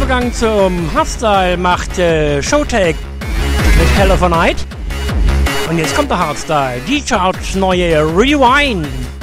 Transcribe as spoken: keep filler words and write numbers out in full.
Übergang zum Hardstyle macht äh, Showtech mit Hell of a Night. Und jetzt kommt der Hardstyle. Die Charts neue Rewind.